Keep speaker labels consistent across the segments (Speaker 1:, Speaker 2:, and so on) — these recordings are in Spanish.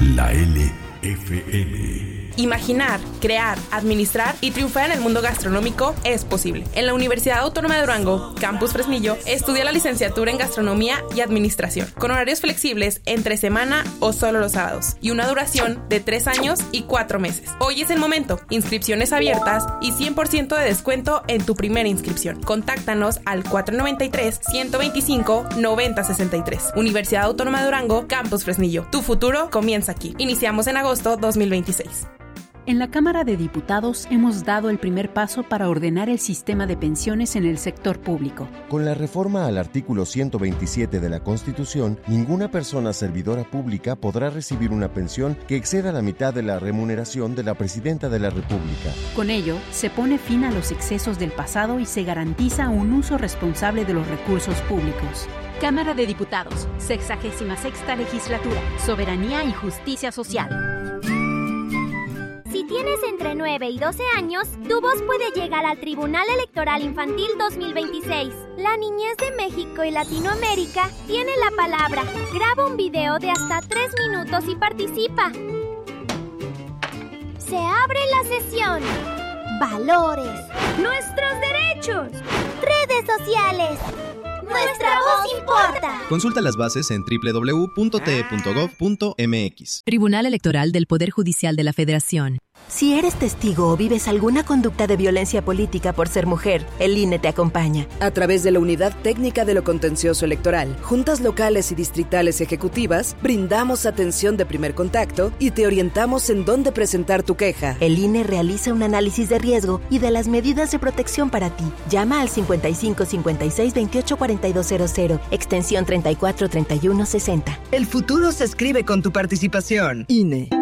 Speaker 1: La LFM.
Speaker 2: Imaginar, crear, administrar y triunfar en el mundo gastronómico es posible. En la Universidad Autónoma de Durango, Campus Fresnillo, estudia la licenciatura en Gastronomía y Administración, con horarios flexibles entre semana o solo los sábados, y una duración de 3 años y 4 meses. Hoy es el momento. Inscripciones abiertas y 100% de descuento en tu primera inscripción. Contáctanos al 493-125-9063. Universidad Autónoma de Durango, Campus Fresnillo. Tu futuro comienza aquí. Iniciamos en agosto 2026.
Speaker 3: En la Cámara de Diputados hemos dado el primer paso para ordenar el sistema de pensiones en el sector público.
Speaker 4: Con la reforma al artículo 127 de la Constitución, ninguna persona servidora pública podrá recibir una pensión que exceda la mitad de la remuneración de la Presidenta de la República.
Speaker 3: Con ello, se pone fin a los excesos del pasado y se garantiza un uso responsable de los recursos públicos. Cámara de Diputados, 66ª Legislatura, Soberanía y Justicia Social.
Speaker 5: Si tienes entre 9 y 12 años, tu voz puede llegar al Tribunal Electoral Infantil 2026. La niñez de México y Latinoamérica tiene la palabra. Graba un video de hasta 3 minutos y participa. Se abre la sesión. Valores. Nuestros derechos. Redes sociales. ¡Nuestra voz importa!
Speaker 6: Consulta las bases en www.te.gov.mx.
Speaker 7: Tribunal Electoral del Poder Judicial de la Federación.
Speaker 8: Si eres testigo o vives alguna conducta de violencia política por ser mujer, el INE te acompaña.
Speaker 9: A través de la Unidad Técnica de lo Contencioso Electoral, juntas locales y distritales ejecutivas, brindamos atención de primer contacto y te orientamos en dónde presentar tu queja.
Speaker 8: El INE realiza un análisis de riesgo y de las medidas de protección para ti. Llama al 55 56 28 4200, extensión 34 31 60.
Speaker 10: El futuro se escribe con tu participación. INE.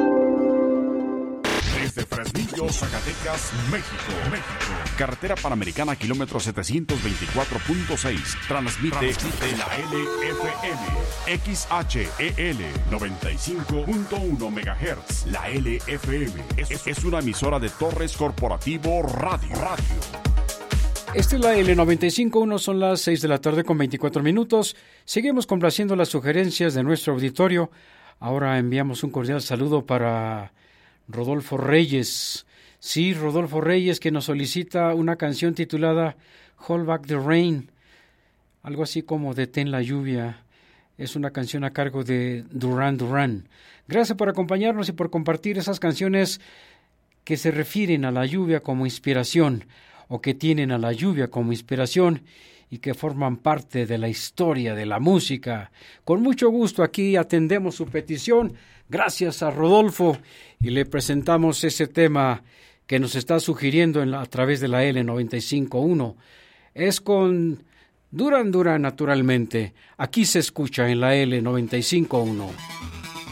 Speaker 1: Desde Fresnillo, Zacatecas, México. Carretera Panamericana, kilómetro 724.6. Transmite la LFM. XHEL 95.1 MHz. La LFM es una emisora de Torres Corporativo Radio.
Speaker 11: Esta es la L95.1, son las 6 de la tarde con 24 minutos. Seguimos complaciendo las sugerencias de nuestro auditorio. Ahora enviamos un cordial saludo para Rodolfo Reyes. Sí, Rodolfo Reyes, que nos solicita una canción titulada Hold Back the Rain, algo así como Detén la lluvia. Es una canción a cargo de Duran Duran. Gracias por acompañarnos y por compartir esas canciones que se refieren a la lluvia como inspiración, o que tienen a la lluvia como inspiración y que forman parte de la historia de la música. Con mucho gusto aquí atendemos su petición, gracias a Rodolfo, y le presentamos ese tema que nos está sugiriendo a través de la L95.1. Es con Duran Duran, naturalmente. Aquí se escucha en la L95.1.